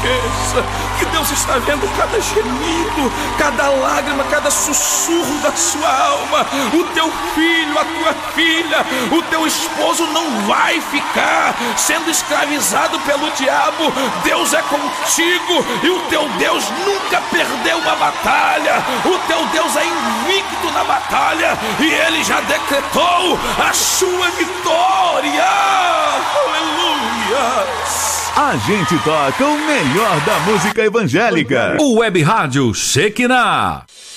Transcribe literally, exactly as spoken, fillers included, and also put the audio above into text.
esqueça que Deus está vendo cada gemido, cada lágrima, cada sussurro da sua alma. O teu filho, a tua filha, o teu esposo não vai ficar sendo escravizado pelo diabo. Deus é contigo e o teu Deus nunca perdeu uma batalha. O teu Deus é invicto na batalha e Ele já decretou a sua vitória. Aleluia! A gente toca o melhor da música evangélica. O Web Rádio Shekinah.